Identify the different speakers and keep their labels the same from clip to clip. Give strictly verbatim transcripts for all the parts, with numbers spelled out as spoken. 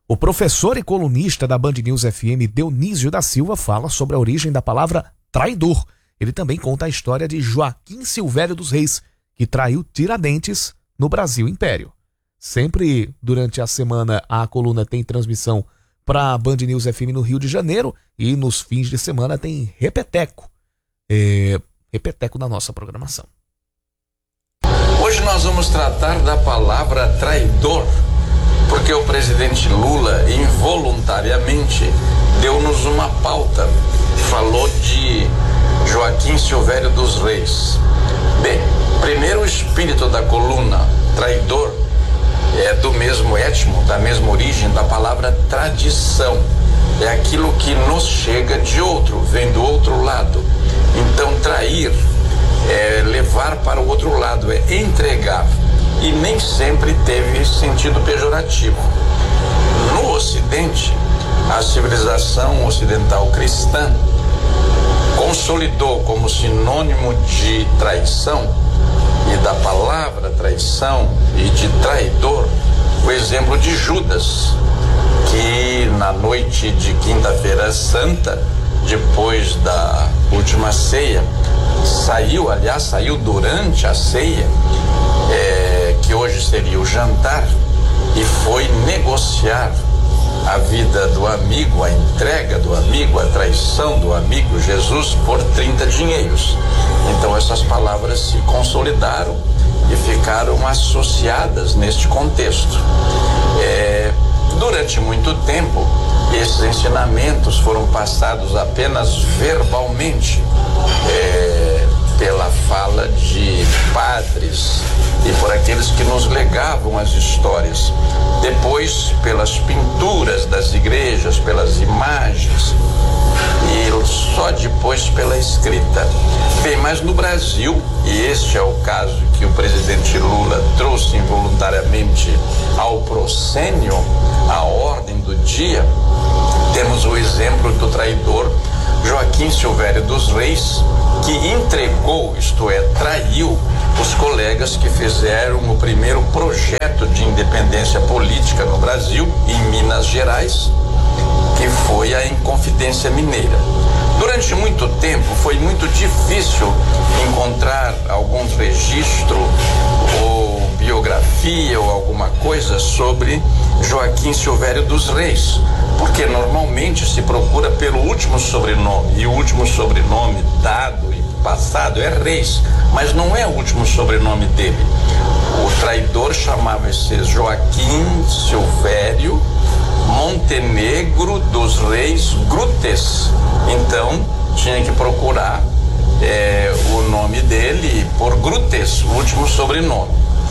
Speaker 1: O professor e colunista da Band News F M, Dionísio da Silva, fala sobre a origem da palavra traidor. Ele também conta a história de Joaquim Silvério dos Reis, que traiu Tiradentes no Brasil Império. Sempre durante a semana a coluna tem transmissão para a Band News F M no Rio de Janeiro e nos fins de semana tem repeteco. É, repeteco na nossa programação.
Speaker 2: Hoje nós vamos tratar da palavra traidor, porque o presidente Lula involuntariamente deu-nos uma pauta, falou de Joaquim Silvério dos Reis. Bem, primeiro o espírito da coluna traidor é do mesmo etmo, da mesma origem da palavra tradição. É aquilo que nos chega de outro, vem do outro lado. Então trair é levar para o outro lado, é entregar. E nem sempre teve sentido pejorativo. No Ocidente, a civilização ocidental cristã consolidou como sinônimo de traição e da palavra traição e de traidor o exemplo de Judas, que na noite de quinta-feira santa, depois da última ceia, saiu, aliás, saiu durante a ceia, é, que hoje seria o jantar, e foi negociar a vida do amigo, a entrega do amigo, a traição do amigo Jesus por trinta dinheiros. Então essas palavras se consolidaram e ficaram associadas neste contexto. É, durante muito tempo, esses ensinamentos foram passados apenas verbalmente, é, pela fala de padres e por aqueles que nos legavam as histórias. Depois, pelas pinturas das igrejas, pelas imagens, e só depois pela escrita. Bem, mas no Brasil, e este é o caso que o presidente Lula trouxe involuntariamente ao proscênio, à ordem do dia, temos o exemplo do traidor Joaquim Silvério dos Reis, que entregou, isto é, traiu os colegas que fizeram o primeiro projeto de independência política no Brasil, em Minas Gerais, que foi a Inconfidência Mineira. Durante muito tempo foi muito difícil encontrar algum registro ou biografia ou alguma coisa sobre Joaquim Silvério dos Reis, porque normalmente se procura pelo último sobrenome, e o último sobrenome dado e passado é Reis, mas não é o último sobrenome dele. O traidor chamava-se Joaquim Silvério Montenegro dos Reis Grutes. Então tinha que procurar é, o nome dele por Grutes, o último sobrenome.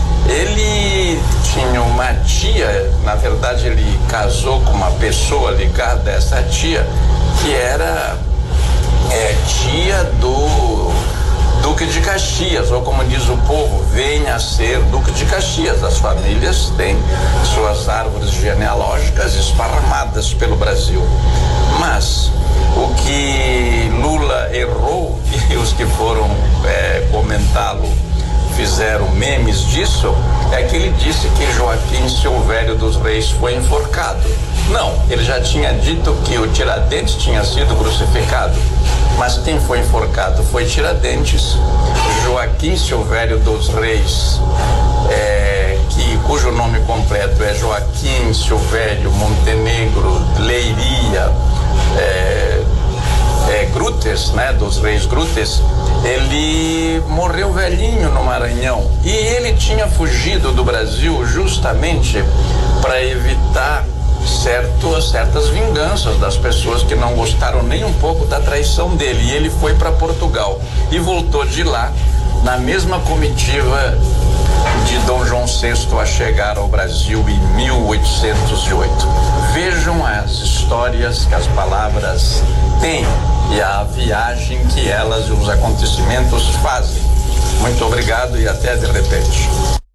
Speaker 2: Ele tinha uma tia, na verdade ele casou com uma pessoa ligada a essa tia, que era é, tia do Duque de Caxias, ou como diz o povo, venha a ser Duque de Caxias. As famílias têm suas árvores genealógicas esparramadas pelo Brasil. Mas o que Lula errou, e os que foram é, comentá-lo fizeram memes disso, é que ele disse que Joaquim Silvério dos Reis foi enforcado. Não, ele já tinha dito que o Tiradentes tinha sido crucificado, mas quem foi enforcado foi Tiradentes. Joaquim Silvério dos Reis, é, que, cujo nome completo é Joaquim Silvério Montenegro Leiria é, é, Grutes, né, dos Reis Grutes, ele morreu velhinho no Maranhão e ele tinha fugido do Brasil justamente para evitar certo, certas vinganças das pessoas que não gostaram nem um pouco da traição dele, e ele foi para Portugal e voltou de lá na mesma comitiva de Dom João sexto a chegar ao Brasil em mil oitocentos e oito. Vejam as histórias que as palavras têm e a viagem que elas e os acontecimentos fazem. Muito obrigado e até de repente.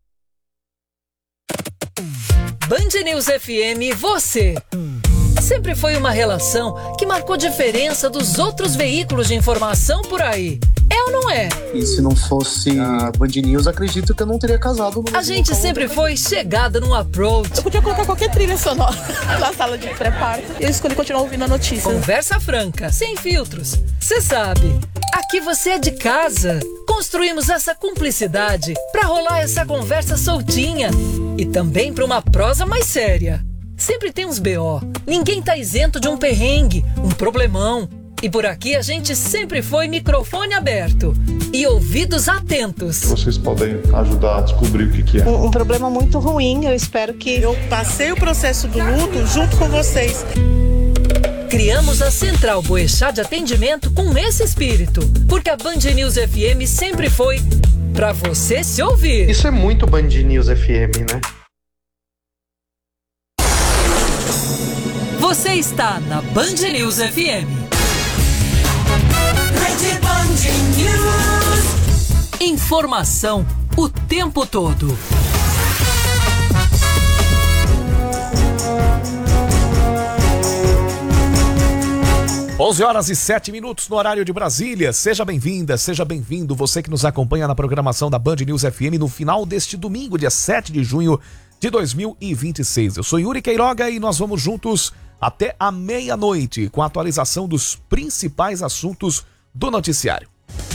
Speaker 3: Band News F M, você. Sempre foi uma relação que marcou diferença dos outros veículos de informação por aí. É ou não é?
Speaker 4: E se não fosse a Band News, acredito que eu não teria casado.
Speaker 3: A gente sempre foi chegada num approach.
Speaker 5: Eu podia colocar qualquer trilha sonora na sala de pré-parto e eu escolhi continuar ouvindo a notícia.
Speaker 3: Conversa franca, sem filtros. Você sabe, aqui você é de casa. Construímos essa cumplicidade pra rolar essa conversa soltinha e também pra uma prosa mais séria. Sempre tem uns B O. Ninguém tá isento de um perrengue, um problemão. E por aqui a gente sempre foi microfone aberto e ouvidos atentos.
Speaker 6: Vocês podem ajudar a descobrir o que, que é.
Speaker 5: Um, um problema muito ruim, eu espero que...
Speaker 7: Eu passei o processo do luto junto com vocês.
Speaker 3: Criamos a Central Boechat de Atendimento com esse espírito, porque a Band News F M sempre foi pra você se ouvir.
Speaker 8: Isso é muito Band News F M, né?
Speaker 3: Você está na Band News F M.
Speaker 9: Rede Band News.
Speaker 3: Informação o tempo todo.
Speaker 1: onze horas e sete minutos no horário de Brasília. Seja bem-vinda, seja bem-vindo você que nos acompanha na programação da Band News F M no final deste domingo, dia sete de junho de dois mil e vinte e seis. Eu sou Yuri Queiroga e nós vamos juntos até a meia-noite com a atualização dos principais assuntos do noticiário.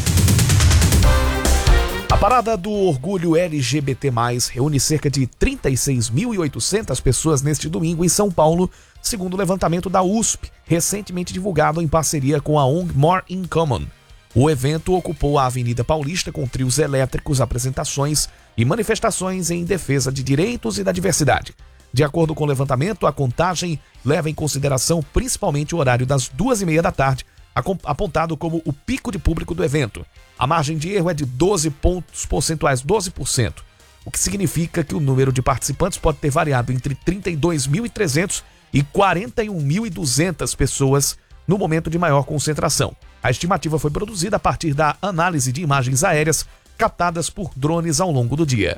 Speaker 1: A Parada do Orgulho L G B T mais, reúne cerca de trinta e seis mil e oitocentas pessoas neste domingo em São Paulo, segundo o levantamento da U S P, recentemente divulgado em parceria com a O N G More in Common. O evento ocupou a Avenida Paulista com trios elétricos, apresentações e manifestações em defesa de direitos e da diversidade. De acordo com o levantamento, a contagem leva em consideração principalmente o horário das duas e meia da tarde, apontado como o pico de público do evento. A margem de erro é de doze pontos percentuais, doze por cento, o que significa que o número de participantes pode ter variado entre trinta e dois mil e trezentos e quarenta e um mil e duzentas pessoas no momento de maior concentração. A estimativa foi produzida a partir da análise de imagens aéreas captadas por drones ao longo do dia.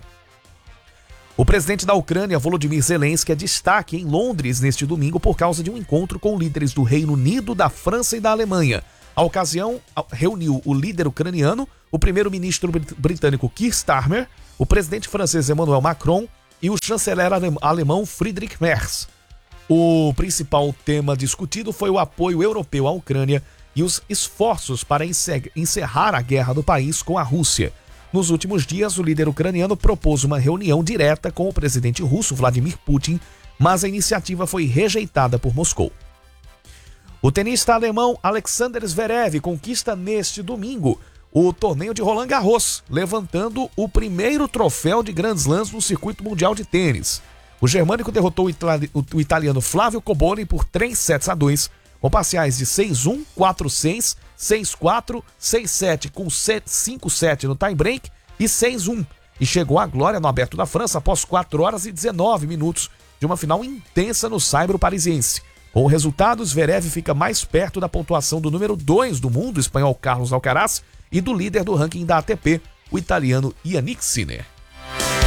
Speaker 1: O presidente da Ucrânia, Volodymyr Zelensky, é destaque em Londres neste domingo por causa de um encontro com líderes do Reino Unido, da França e da Alemanha. A ocasião reuniu o líder ucraniano, o primeiro-ministro britânico Keir Starmer, o presidente francês Emmanuel Macron e o chanceler alemão Friedrich Merz. O principal tema discutido foi o apoio europeu à Ucrânia e os esforços para encerrar a guerra do país com a Rússia. Nos últimos dias, o líder ucraniano propôs uma reunião direta com o presidente russo Vladimir Putin, mas a iniciativa foi rejeitada por Moscou. O tenista alemão Alexander Zverev conquista neste domingo o torneio de Roland Garros, levantando o primeiro troféu de Grand Slams no circuito mundial de tênis. O germânico derrotou o, itali- o italiano Flávio Koboni por três sets a dois, com parciais de seis a um, quatro a seis, seis a quatro, seis a sete com cinco a sete no tie-break e seis a um. E chegou à glória no Aberto da França após quatro horas e dezenove minutos de uma final intensa no saibro parisiense. Com o resultado, Zverev fica mais perto da pontuação do número dois do mundo, o espanhol Carlos Alcaraz, e do líder do ranking da A T P, o italiano Yannick Sinner.